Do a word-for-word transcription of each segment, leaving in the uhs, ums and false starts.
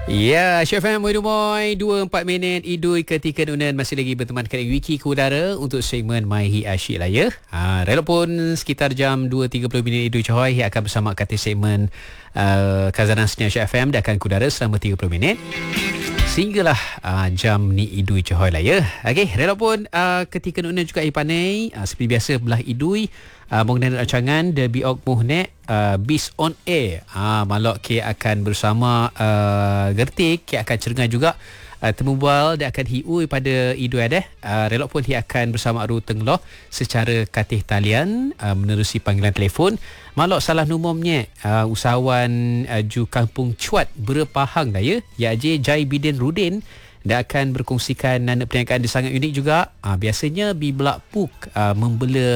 Ya, Chef M, Moy dua puluh empat minit Idui ketika Nunan masih lagi berteman dengan Wiki ke udara untuk segmen My Hit Asyik lah ya. Ha, Relaupun sekitar jam dua tiga puluh minit Idui Johoi akan bersama kata segmen uh, Khazanah Senior Chef M dia akan ke udara selama tiga puluh minit. Sehinggalah uh, jam ni Idui Johoi lah ya. Okey, relaupun uh, ketika Nunan juga ipanai uh, seperti biasa belah Idui Uh, mengenai rancangan The Biok Muhnek uh, Bis on Air. uh, Malok ke akan bersama uh, Gertik ke akan cerengan juga uh, temu bual dia akan hiui pada Idul Adha. uh, Relok pun dia akan bersama Aru Tengloh secara katih talian uh, menerusi panggilan telefon. Malok salah numumnya uh, usahawan uh, Ju Kampung Cuat Berpahang dah ya, Yak Jai Bidin Rudin. Dia akan berkongsikan nana perniagaan dia sangat unik juga. Uh, biasanya bi belak puk uh, membela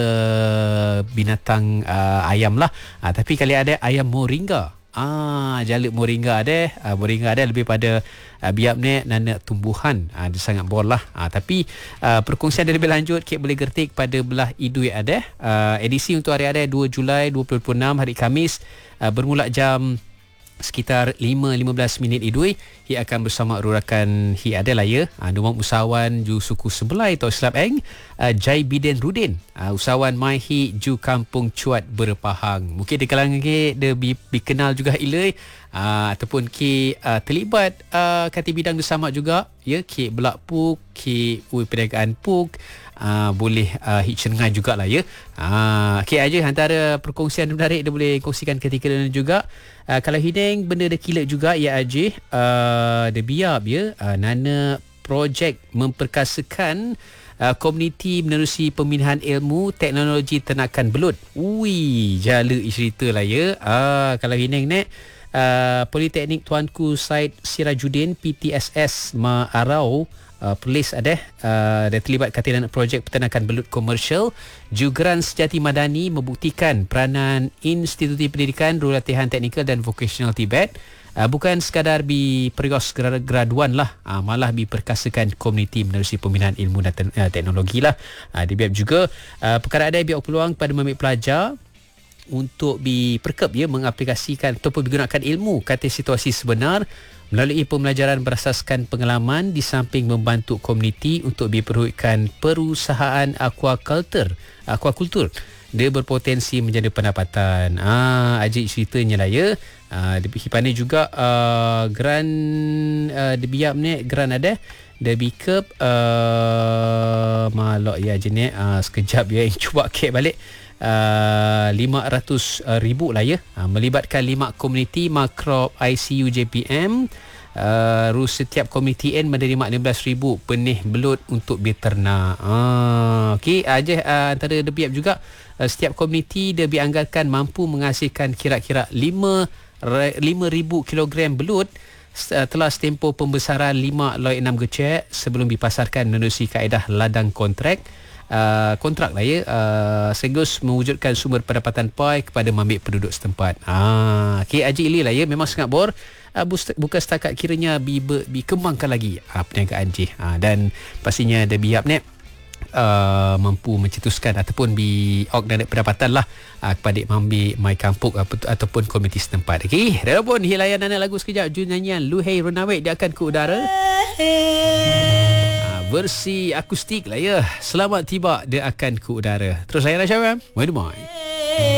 binatang uh, ayam lah. Uh, tapi kali ada ayam moringa. Ah, jaluk moringa ada. Uh, moringa ada lebih pada uh, biap ni nana tumbuhan. Uh, dia sangat bol lah. Uh, tapi uh, perkongsian dia lebih lanjut kek boleh gertik pada belah Idui ada. Uh, edisi untuk hari ada dua Julai dua ribu dua puluh enam hari Khamis uh, bermula jam sekitar lima lima belas minit Idui. Ia akan bersama rurakan Hi adalah ya uh, Numang usahawan Ju suku sebelah atau Selap Eng uh, Jai Bidin Rudin, uh, usahawan Mai Hi Ju Kampung Cuat Berpahang. Mungkin di kalangan ke dia bi, bi kenal juga ilai uh, ataupun ke uh, terlibat uh, kati bidang bersama juga ya, ke belak puk ke ui perniagaan puk. Uh, boleh uh, hit cenengai jugalah ya. Uh, okay aja antara perkongsian menarik dia boleh kongsikan ketika dia juga. Uh, kalau hideng benda dia kilat juga ya aja. Uh, dia biap ya. Uh, nana projek memperkasakan uh, komuniti menerusi pemilihan ilmu teknologi ternakan belut. Ui, jala cerita lah ya. Uh, kalau hideng ni uh, Politeknik Tuanku Said Sirajuddin P T S S Ma Arau Uh, polis ada uh, dan terlibat katiran projek peternakan belut komersial. Jugeran Sejati Madani membuktikan peranan Instituti Pendidikan, Ruang Latihan Teknikal dan Vocational Tibet uh, bukan sekadar bi perios graduan lah, uh, malah bi perkasakan komuniti menerusi pembinaan ilmu dan te- uh, teknologi lah. Uh, dia biar juga uh, perkara ada biar peluang kepada memik pelajar untuk diperkep ya mengaplikasikan ataupun menggunakan ilmu kata situasi sebenar melalui pembelajaran berasaskan pengalaman di samping membantu komuniti untuk diperlukan perusahaan aquaculture aquakultur. Dia berpotensi menjadi pendapatan. Ah, ajik ceritanya lah ya. Ah, di hipane juga uh, geran uh, di biap ni geran ada dia bikep uh, malok ya jenis uh, sekejap ya cuba kek balik. Uh, lima ratus ribu lah ya, uh, melibatkan lima komuniti Makrop I C U J P M. Uh, Rus setiap komuniti N menerima lima belas ribu benih belut untuk diternak. uh, Okey, aja uh, antara debiap juga uh, setiap komuniti dia dianggarkan mampu menghasilkan kira-kira lima ribu kilogram belut uh, telah setempoh pembesaran lima loi enam gecek sebelum dipasarkan menerusi kaedah ladang kontrak. Uh, kontrak lah ya, uh, sekaligus mewujudkan sumber pendapatan pai kepada mambik penduduk setempat. Ah, okay, Haji Ili lah ya, memang sangat bor. Uh, bukan setakat kiranya bi, bi kembangkan lagi uh, perniagaan J. Uh, dan pastinya dia biap ni uh, mampu mencetuskan ataupun bi ok dan pendapatan lah uh, kepada mambik mai kampung uh, ataupun komuniti setempat. Okey, dah pun hilayan anak lagu sekejap Jun nyanyian Luhei Runaway dia akan ke udara. Versi akustik lah ya. Selamat tiba dia akan ke udara. Terus saya Syam. Mai-mai.